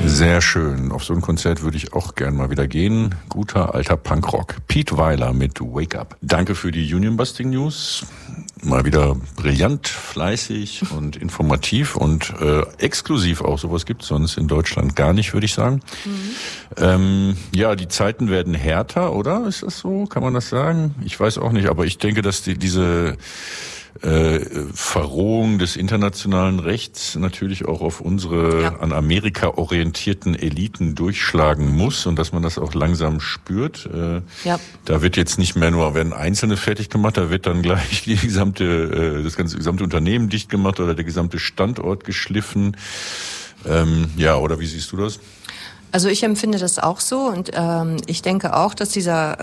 Sehr schön. Auf so ein Konzert würde ich auch gern mal wieder gehen. Guter alter Punkrock. Pete Weiler mit Wake Up. Danke für die Union Busting News. Mal wieder brillant, fleißig und informativ und exklusiv auch. Sowas gibt's sonst in Deutschland gar nicht, würde ich sagen. Ja, die Zeiten werden härter, oder? Ist das so? Kann man das sagen? Ich weiß auch nicht, aber ich denke, dass diese Verrohung des internationalen Rechts natürlich auch auf unsere an Amerika orientierten Eliten durchschlagen muss und dass man das auch langsam spürt. Da wird jetzt nicht mehr nur, werden Einzelne fertig gemacht, da wird dann gleich das gesamte Unternehmen dicht gemacht oder der gesamte Standort geschliffen. Oder wie siehst du das? Also ich empfinde das auch so und ich denke auch, dass dieser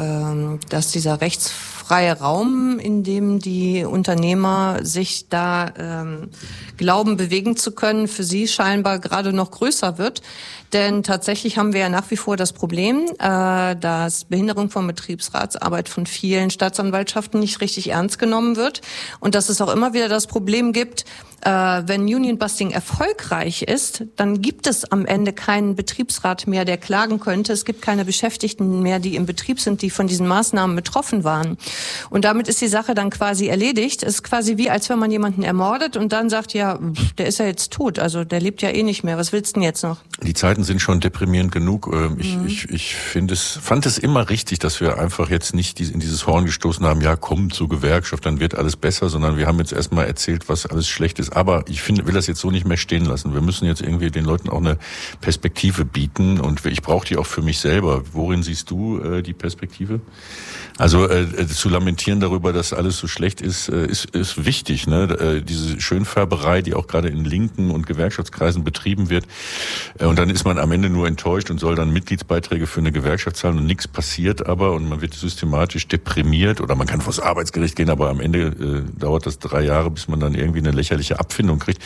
rechtsfreie Raum, in dem die Unternehmer sich da glauben, bewegen zu können, für sie scheinbar gerade noch größer wird. Denn tatsächlich haben wir ja nach wie vor das Problem, dass Behinderung von Betriebsratsarbeit von vielen Staatsanwaltschaften nicht richtig ernst genommen wird und dass es auch immer wieder das Problem gibt, wenn Union Busting erfolgreich ist, dann gibt es am Ende keinen Betriebsrat mehr, der klagen könnte. Es gibt keine Beschäftigten mehr, die im Betrieb sind, die von diesen Maßnahmen betroffen waren. Und damit ist die Sache dann quasi erledigt. Es ist quasi wie, als wenn man jemanden ermordet und dann sagt, ja, der ist ja jetzt tot, also der lebt ja eh nicht mehr. Was willst du denn jetzt noch? Die Zeiten sind schon deprimierend genug. Ich fand es immer richtig, dass wir einfach jetzt nicht in dieses Horn gestoßen haben, ja, komm zur Gewerkschaft, dann wird alles besser, sondern wir haben jetzt erstmal erzählt, was alles schlecht ist. Aber ich will das jetzt so nicht mehr stehen lassen. Wir müssen jetzt irgendwie den Leuten auch eine Perspektive bieten und ich brauche die auch für mich selber. Worin siehst du die Perspektive? Also zu lamentieren darüber, dass alles so schlecht ist wichtig. Ne? Diese Schönfärberei, die auch gerade in linken und Gewerkschaftskreisen betrieben wird. Und dann ist man am Ende nur enttäuscht und soll dann Mitgliedsbeiträge für eine Gewerkschaft zahlen und nichts passiert aber und man wird systematisch deprimiert oder man kann vors Arbeitsgericht gehen, aber am Ende dauert das 3 Jahre, bis man dann irgendwie eine lächerliche Abfindung kriegt.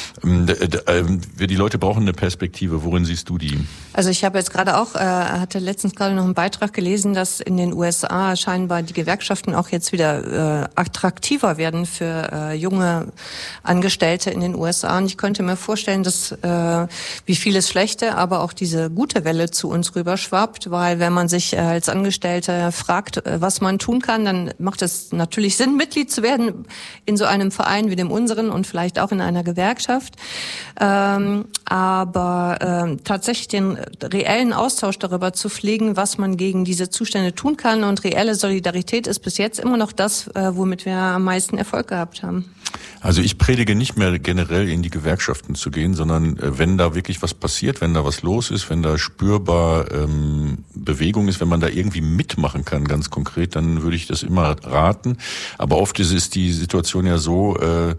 Die Leute brauchen eine Perspektive. Worin siehst du die? Also ich habe jetzt gerade auch, hatte letztens gerade noch einen Beitrag gelesen, dass in den USA scheinbar die Gewerkschaften auch jetzt wieder attraktiver werden für junge Angestellte in den USA. Und ich könnte mir vorstellen, dass wie vieles Schlechte, aber auch diese gute Welle zu uns rüberschwappt, weil wenn man sich als Angestellter fragt, was man tun kann, dann macht es natürlich Sinn, Mitglied zu werden in so einem Verein wie dem unseren und vielleicht auch in einer Gewerkschaft. Aber tatsächlich den reellen Austausch darüber zu pflegen, was man gegen diese Zustände tun kann und reelle Solidarität ist bis jetzt immer noch das, womit wir am meisten Erfolg gehabt haben. Also ich predige nicht mehr generell in die Gewerkschaften zu gehen, sondern wenn da wirklich was passiert, wenn da was los ist, wenn da spürbar Bewegung ist, wenn man da irgendwie mitmachen kann, ganz konkret, dann würde ich das immer raten. Aber oft ist die Situation ja so,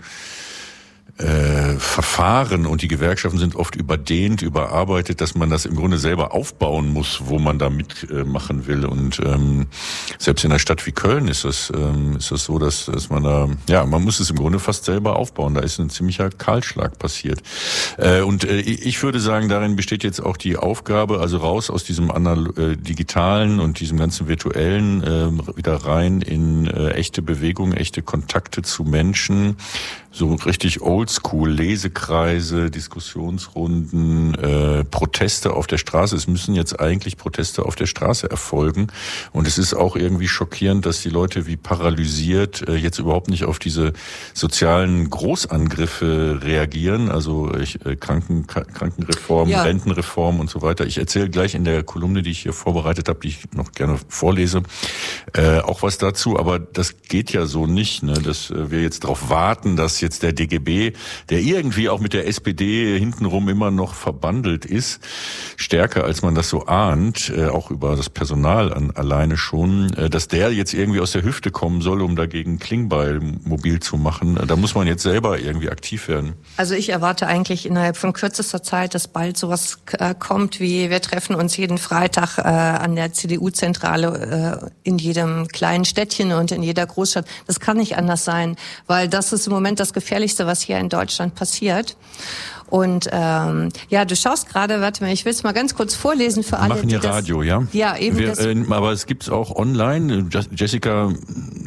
Verfahren und die Gewerkschaften sind oft überdehnt, überarbeitet, dass man das im Grunde selber aufbauen muss, wo man da mitmachen will. Und selbst in einer Stadt wie Köln ist das so, dass man da, man muss es im Grunde fast selber aufbauen. Da ist ein ziemlicher Kahlschlag passiert. Und ich würde sagen, darin besteht jetzt auch die Aufgabe, also raus aus diesem digitalen und diesem ganzen virtuellen, wieder rein in echte Bewegung, echte Kontakte zu Menschen, so richtig oldschool, Lesekreise, Diskussionsrunden, Proteste auf der Straße. Es müssen jetzt eigentlich Proteste auf der Straße erfolgen. Und es ist auch irgendwie schockierend, dass die Leute wie paralysiert jetzt überhaupt nicht auf diese sozialen Großangriffe reagieren. Also Krankenreform, Rentenreform und so weiter. Ich erzähle gleich in der Kolumne, die ich hier vorbereitet habe, die ich noch gerne vorlese, auch was dazu. Aber das geht ja so nicht, ne? Dass wir jetzt darauf warten, dass jetzt der DGB, der irgendwie auch mit der SPD hintenrum immer noch verbandelt ist, stärker als man das so ahnt, auch über das Personal alleine schon, dass der jetzt irgendwie aus der Hüfte kommen soll, um dagegen Klingbeil mobil zu machen. Da muss man jetzt selber irgendwie aktiv werden. Also ich erwarte eigentlich innerhalb von kürzester Zeit, dass bald sowas kommt wie, wir treffen uns jeden Freitag an der CDU-Zentrale in jedem kleinen Städtchen und in jeder Großstadt. Das kann nicht anders sein, weil das ist im Moment das Gefährlichste, was hier in Deutschland passiert. Und du schaust gerade, warte mal, ich will es mal ganz kurz vorlesen für alle. Wir machen hier Radio, ja? Ja, eben. Aber es gibt's auch online. Jessica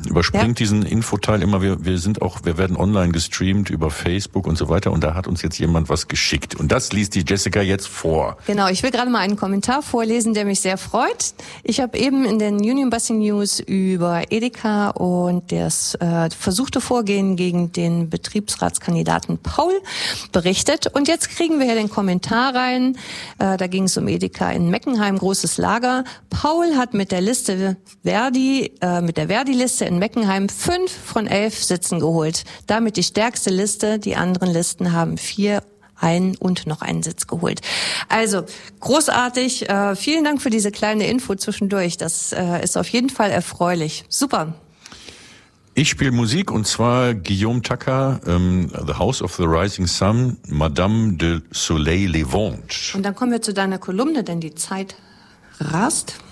überspringt diesen Infoteil immer. Wir werden online gestreamt über Facebook und so weiter. Und da hat uns jetzt jemand was geschickt. Und das liest die Jessica jetzt vor. Genau, ich will gerade mal einen Kommentar vorlesen, der mich sehr freut. Ich habe eben in den Union Busing News über Edeka und das versuchte Vorgehen gegen den Betriebsratskandidaten Paul berichtet. Und jetzt kriegen wir hier den Kommentar rein. Da ging es um Edeka in Meckenheim, großes Lager. Paul hat mit der Liste mit der Verdi-Liste in Meckenheim 5 von 11 Sitzen geholt. Damit die stärkste Liste. Die anderen Listen haben 4 und noch einen Sitz geholt. Also großartig. Vielen Dank für diese kleine Info zwischendurch. Das ist auf jeden Fall erfreulich. Super. Ich spiele Musik und zwar Guillaume Tucker, The House of the Rising Sun, Madame de Soleil Levant. Und dann kommen wir zu deiner Kolumne, denn die Zeit rast.